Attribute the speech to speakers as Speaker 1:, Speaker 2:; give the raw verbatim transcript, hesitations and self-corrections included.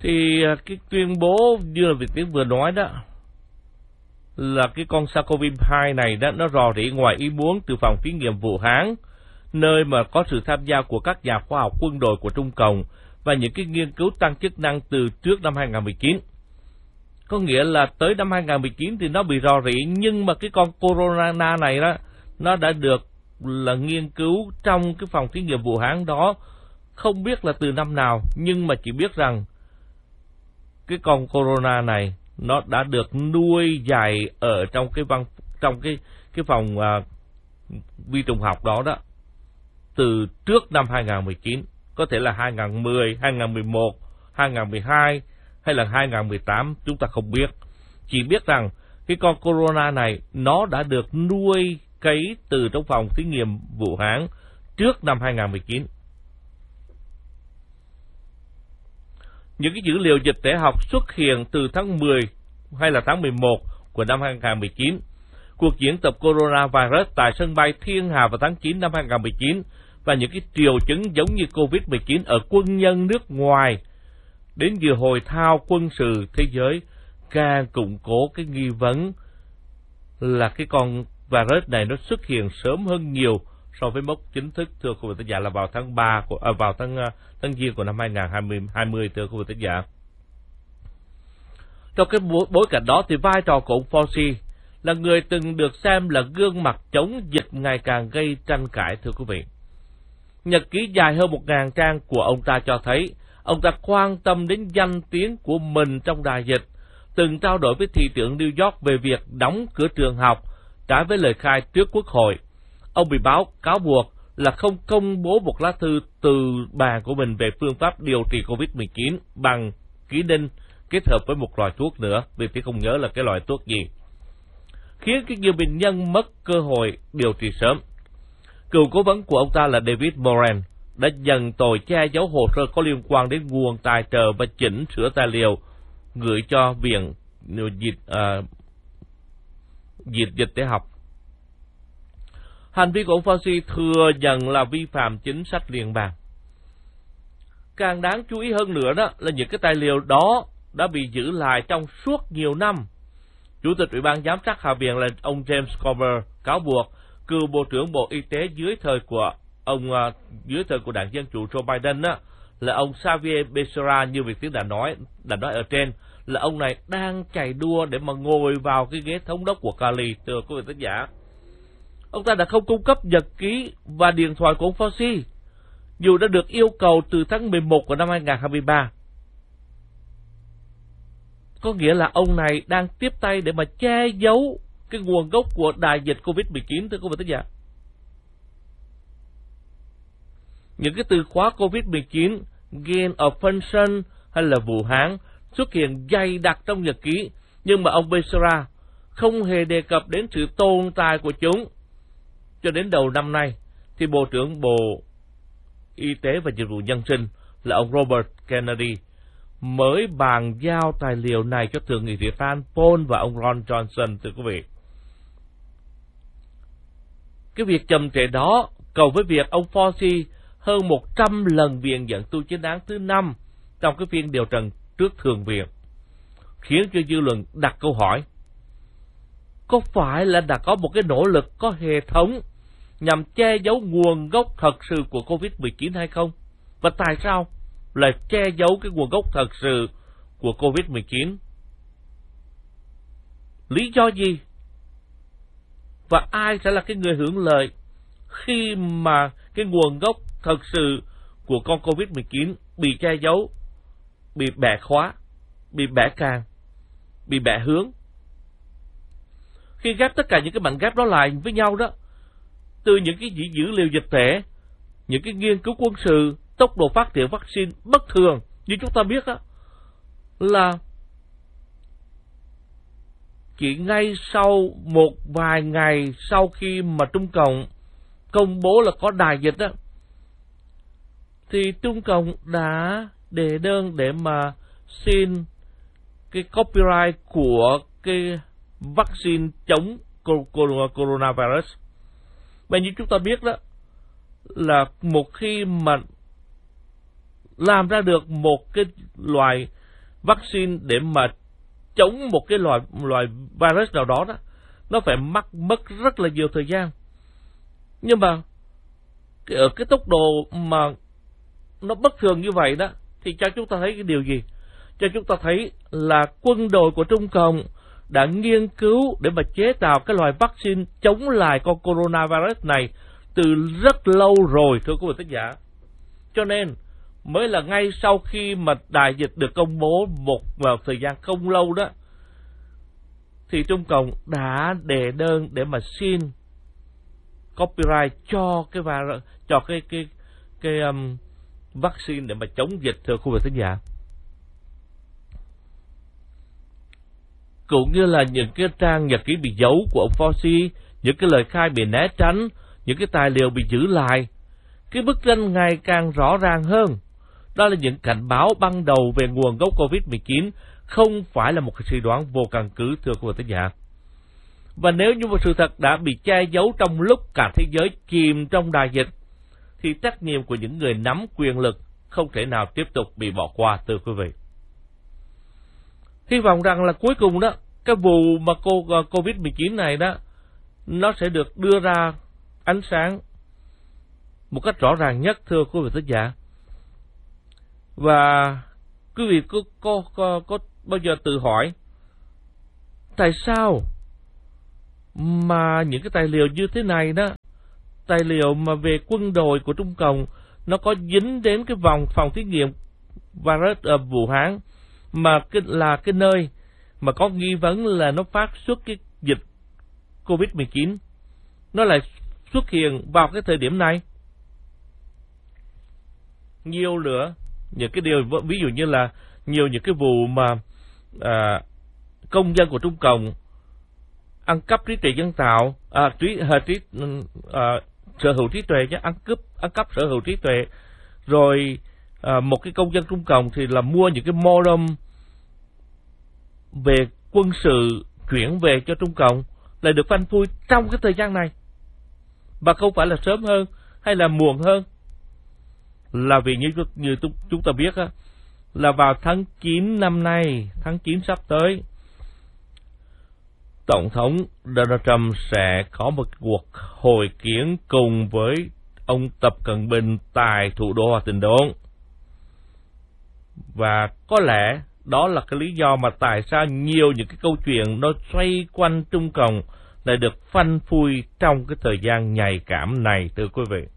Speaker 1: Thì cái tuyên bố như là Việt Tiến vừa nói đó, là cái con SARS-xê o vê hai này đó, nó rò rỉ ngoài ý muốn từ phòng thí nghiệm Vũ Hán, nơi mà có sự tham gia của các nhà khoa học quân đội của Trung Cộng và những cái nghiên cứu tăng chức năng từ trước năm hai không một chín. Có nghĩa là tới năm hai không một chín thì nó bị rò rỉ, nhưng mà cái con corona này đó, nó đã được là nghiên cứu trong cái phòng thí nghiệm Vũ Hán đó, không biết là từ năm nào, nhưng mà chỉ biết rằng cái con corona này nó đã được nuôi dạy ở trong cái văn trong cái cái phòng uh, vi trùng học đó đó từ trước năm hai không một chín, có thể là hai không một không, hai không một một, hai không một hai hay là hai không một tám, chúng ta không biết. Chỉ biết rằng cái con corona này nó đã được nuôi cấy từ trong phòng thí nghiệm Vũ Hán trước năm hai không một chín. Những cái dữ liệu dịch tễ học xuất hiện từ tháng mười hay là tháng mười một của năm hai không một chín. Cuộc diễn tập coronavirus tại sân bay Thiên Hà vào tháng chín năm hai không một chín và những cái triệu chứng giống như covid mười chín ở quân nhân nước ngoài đến dự hội thao quân sự thế giới càng củng cố cái nghi vấn là cái con virus này nó xuất hiện sớm hơn nhiều so với mốc chính thức, thưa quý vị thính giả, là vào tháng ba của à, vào tháng tháng giêng của năm hai không hai không, thưa quý vị thính giả. Trong cái bối cảnh đó thì vai trò của ông Fauci là người từng được xem là gương mặt chống dịch ngày càng gây tranh cãi, thưa quý vị. Nhật ký dài hơn một ngàn trang của ông ta cho thấy ông ta quan tâm đến danh tiếng của mình trong đại dịch, từng trao đổi với thị trưởng New York về việc đóng cửa trường học trái với lời khai trước Quốc hội. Ông bị báo cáo buộc là không công bố một lá thư từ bàn của mình về phương pháp điều trị covid mười chín bằng ký đinh kết hợp với một loại thuốc nữa, vì thì không nhớ là cái loại thuốc gì, khiến cái nhiều bệnh nhân mất cơ hội điều trị sớm. Cựu cố vấn của ông ta là David Moran đã dần tội che giấu hồ sơ có liên quan đến nguồn tài trợ và chỉnh sửa tài liệu gửi cho Viện Dịch uh, Dịch Dịch Tế học. Hành vi của ông Fauci thừa nhận là vi phạm chính sách liên bang. Càng đáng chú ý hơn nữa đó là những cái tài liệu đó đã bị giữ lại trong suốt nhiều năm. Chủ tịch Ủy ban Giám sát Hạ viện là ông James Comer cáo buộc cựu Bộ trưởng Bộ Y tế dưới thời của ông uh, dưới thời của đảng Dân Chủ Joe Biden đó, là ông Xavier Becerra, như Việt Tiến đã nói đã nói ở trên, là ông này đang chạy đua để mà ngồi vào cái ghế thống đốc của Cali, thưa quý vị thính giả. Ông ta đã không cung cấp nhật ký và điện thoại của ông Fauci, dù đã được yêu cầu từ tháng mười một của năm hai không hai ba. Có nghĩa là ông này đang tiếp tay để mà che giấu cái nguồn gốc của đại dịch covid mười chín, thưa quý vị thính giả. Những cái từ khóa covid mười chín, gain of function hay là Vũ Hán xuất hiện dày đặc trong nhật ký, nhưng mà ông Becerra không hề đề cập đến sự tồn tại của chúng. Cho đến đầu năm nay thì Bộ trưởng Bộ Y tế và Dịch vụ Nhân sinh là ông Robert Kennedy mới bàn giao tài liệu này cho Thượng nghị sĩ Rand Paul và ông Ron Johnson, thưa quý vị. Cái việc chậm trễ đó cộng với việc ông Fauci hơn một trăm lần viện dẫn tu chính án thứ năm trong cái phiên điều trần trước Thượng viện khiến cho dư luận đặt câu hỏi: có phải là đã có một cái nỗ lực có hệ thống nhằm che giấu nguồn gốc thật sự của covid mười chín hay không? Và tại sao lại che giấu cái nguồn gốc thật sự của covid mười chín? Lý do gì? Và ai sẽ là cái người hưởng lợi khi mà cái nguồn gốc thật sự của con covid mười chín bị che giấu, bị bẻ khóa, bị bẻ càng, bị bẻ hướng? Khi ghép tất cả những cái mảnh ghép đó lại với nhau đó, từ những cái dữ liệu dịch tễ, những cái nghiên cứu quân sự, tốc độ phát triển vaccine bất thường, như chúng ta biết đó, là chỉ ngay sau một vài ngày sau khi mà Trung Cộng công bố là có đại dịch đó, thì Trung Cộng đã đề đơn để mà xin cái copyright của cái vaccine chống coronavirus. Và như chúng ta biết đó, là một khi mà làm ra được một cái loại vaccine để mà chống một cái loại loại virus nào đó đó, nó phải mất mất rất là nhiều thời gian. Nhưng mà ở cái tốc độ mà nó bất thường như vậy đó, thì cho chúng ta thấy cái điều gì? Cho chúng ta thấy là quân đội của Trung Cộng đã nghiên cứu để mà chế tạo cái loại vaccine chống lại con coronavirus này từ rất lâu rồi, thưa quý vị thính giả. Cho nên mới là ngay sau khi mà đại dịch được công bố một vào thời gian không lâu đó, thì Trung Cộng đã đề đơn để mà xin copyright cho cái virus, cho cái cái cái um, vaccine để mà chống dịch, thưa quý vị thính giả. Cũng như là những cái trang nhật ký bị giấu của ông Fauci, những cái lời khai bị né tránh, những cái tài liệu bị giữ lại, cái bức tranh ngày càng rõ ràng hơn. Đó là những cảnh báo ban đầu về nguồn gốc covid mười chín, không phải là một cái suy đoán vô căn cứ, thưa quý vị thính giả. Và nếu như một sự thật đã bị che giấu trong lúc cả thế giới chìm trong đại dịch, thì trách nhiệm của những người nắm quyền lực không thể nào tiếp tục bị bỏ qua, thưa quý vị. Hy vọng rằng là cuối cùng đó, cái vụ mà covid mười chín này đó, nó sẽ được đưa ra ánh sáng một cách rõ ràng nhất, thưa quý vị thính giả. Và quý vị có, có, có, có bao giờ tự hỏi tại sao mà những cái tài liệu như thế này đó, tài liệu mà về quân đội của Trung Cộng, nó có dính đến cái vòng phòng thí nghiệm virus ở Vũ Hán, mà cái, là cái nơi mà có nghi vấn là nó phát xuất cái dịch covid mười chín, nó lại xuất hiện vào cái thời điểm này. Nhiều nữa, những cái điều ví dụ như là nhiều những cái vụ mà à, công dân của Trung Cộng ăn cắp trí tuệ nhân tạo, à, trí, à, trí à, sở hữu trí tuệ chứ, ăn cướp, ăn cắp sở hữu trí tuệ, rồi à, một cái công dân Trung Cộng thì là mua những cái modem về quân sự chuyển về cho Trung Cộng, lại được phanh phui trong cái thời gian này, và không phải là sớm hơn hay là muộn hơn, là vì như như chúng ta biết á, là vào tháng chín năm nay, tháng chín sắp tới, Tổng thống Donald Trump sẽ có một cuộc hội kiến cùng với ông Tập Cận Bình tại thủ đô Washington Tình Đốn. Và có lẽ đó là cái lý do mà tại sao nhiều những cái câu chuyện nó xoay quanh Trung Cộng lại được phanh phui trong cái thời gian nhạy cảm này, thưa quý vị.